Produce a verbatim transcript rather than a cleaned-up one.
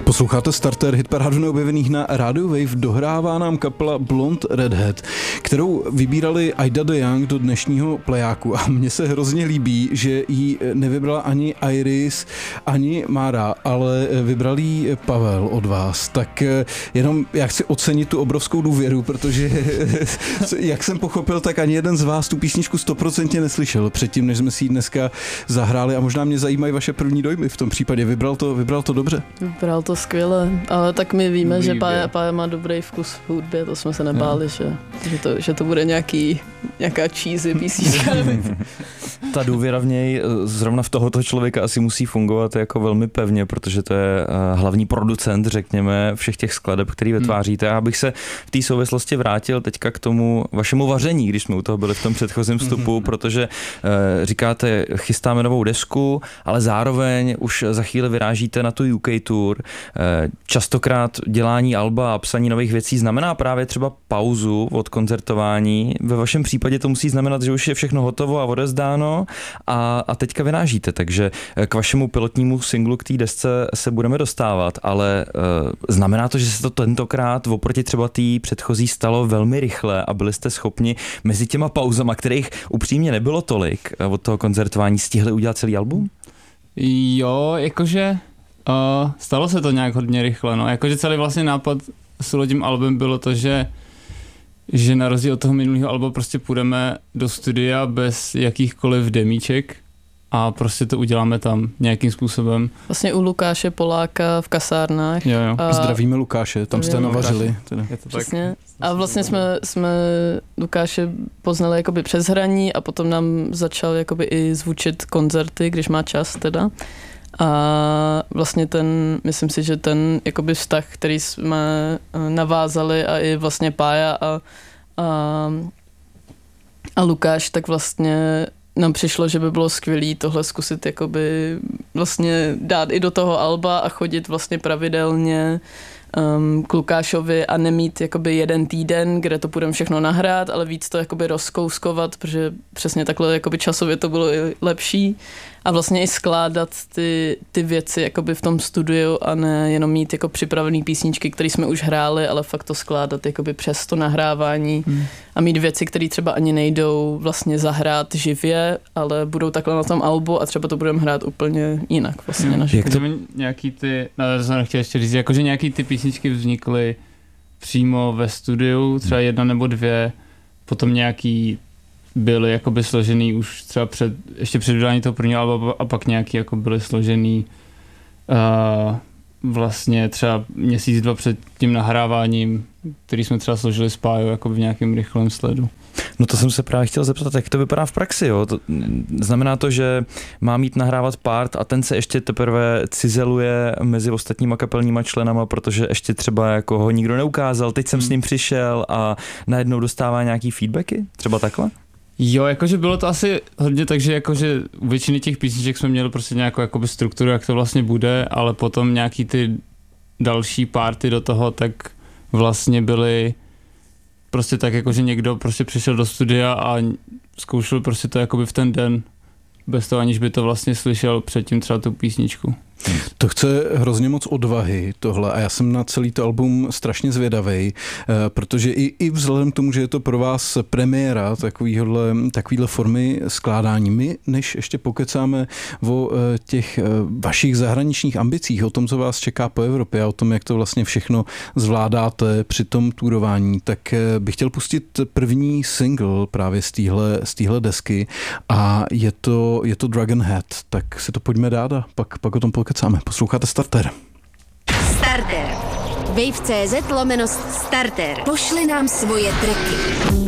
Posloucháte Starter, hitparádu neobjevených na Radio Wave. Dohrává nám kapela Blonde Redhead, kterou vybírali Ida de Young do dnešního plejáku a mně se hrozně líbí, že ji nevybrala ani Iris, ani Mára, ale vybral ji Pavel od vás. Tak jenom já chci ocenit tu obrovskou důvěru, protože jak jsem pochopil, tak ani jeden z vás tu písničku stoprocentně neslyšel předtím, než jsme si ji dneska zahráli a možná mě zajímají vaše první dojmy v tom případě. Vybral to, vybral to dobře? Vybral to skvěle, ale tak my víme, Výběr. že Pája, Pája má dobrý vkus v hudbě, to jsme se nebáli, že, že, to, že to bude nějaký, nějaká cheesy písnička. Ta důvěra v něj zrovna v tohoto člověka asi musí fungovat jako velmi pevně, protože to je hlavní producent, řekněme, všech těch skladeb, který vytváříte. Já bych se v té souvislosti vrátil teďka k tomu vašemu vaření, když jsme u toho byli v tom předchozím vstupu, protože říkáte, chystáme novou desku, ale zároveň už za chvíli vyrážíte na tu U K tour. Častokrát dělání alba a psaní nových věcí znamená právě třeba pauzu od koncertování. Ve vašem případě to musí znamenat, že už je všechno hotovo a odezdáno a, a teďka vyrážíte, takže k vašemu pilotnímu singlu, k té desce se budeme dostávat, ale uh, znamená to, že se to tentokrát oproti třeba té předchozí stalo velmi rychle a byli jste schopni mezi těma pauzama, kterých upřímně nebylo tolik od toho koncertování, stihli udělat celý album? Jo, jakože uh, stalo se to nějak hodně rychle, no, jakože celý vlastně nápad s tím albem bylo to, že že na rozdíl od toho minulého alba prostě půjdeme do studia bez jakýchkoliv demíček a prostě to uděláme tam nějakým způsobem. Vlastně u Lukáše Poláka v kasárnách. Jo, jo. A zdravíme Lukáše, tam jste navařili. Přesně. A vlastně jsme, jsme Lukáše poznali jakoby přes hraní a potom nám začal jakoby i zvučit koncerty, když má čas teda. A vlastně ten, myslím si, že ten jakoby vztah, který jsme navázali a i vlastně Pája a, a, a Lukáš, tak vlastně nám přišlo, že by bylo skvělý tohle zkusit jakoby vlastně dát i do toho alba a chodit vlastně pravidelně um, k Lukášovi a nemít jakoby jeden týden, kde to půjdeme všechno nahrát, ale víc to jakoby rozkouskovat, protože přesně takhle jakoby časově to bylo i lepší. A vlastně i skládat ty, ty věci jakoby v tom studiu a ne jenom mít jako připravený písničky, které jsme už hráli, ale fakt to skládat jakoby přes to nahrávání hmm. a mít věci, které třeba ani nejdou vlastně zahrát živě, ale budou takhle na tom albu a třeba to budeme hrát úplně jinak vlastně hmm. na živo. Jak to nějaký ty, no, to jsem nechtěl ještě říct, jakože nějaký ty písničky vznikly přímo ve studiu, třeba jedna nebo dvě, potom nějaký byly jakoby složený už třeba před, ještě před vydáním toho prvního alba a pak nějaký jako byly složený uh, vlastně třeba měsíc, dva před tím nahráváním, který jsme třeba složili s Pájou jakoby v nějakém rychlém sledu. No to jsem se právě chtěl zeptat, jak to vypadá v praxi, jo? To znamená to, že má mít nahrávat part a ten se ještě teprve cizeluje mezi ostatníma kapelníma členama, protože ještě třeba jako ho nikdo neukázal, teď jsem hmm. s ním přišel a najednou dostává nějaký feedbacky, třeba takhle? Jo, jakože bylo to asi hodně tak, že jakože u většiny těch písniček jsme měli prostě nějakou jakoby strukturu, jak to vlastně bude, ale potom nějaký ty další party do toho, tak vlastně byly prostě tak, jakože někdo prostě přišel do studia a zkoušel prostě to jakoby v ten den, bez toho, aniž by to vlastně slyšel předtím třeba tu písničku. To chce hrozně moc odvahy tohle a já jsem na celý to album strašně zvědavej, protože i, i vzhledem k tomu, že je to pro vás premiéra takovýhle, takovýhle formy skládání. My, než ještě pokecáme o těch vašich zahraničních ambicích, o tom, co vás čeká po Evropě a o tom, jak to vlastně všechno zvládáte při tom tourování, tak bych chtěl pustit první single právě z téhle z téhle desky a je to, je to Dragon Head, tak si to pojďme dát a pak, pak o tom pokecáme. Posloucháte Starter. Starter. Wave tečka cé zet lomeno starter. Pošli nám svoje triky.